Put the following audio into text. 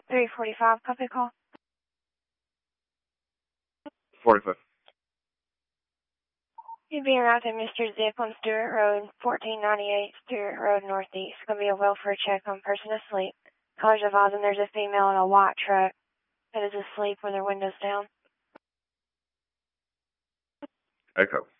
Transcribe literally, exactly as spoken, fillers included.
three forty-five, copy call. forty-five. You're being routed to Mister Zip on Stewart Road, fourteen ninety-eight Stewart Road Northeast. It's going to be a welfare check on person asleep. Callers advising there's a female in a white truck that is asleep with her windows down. Echo.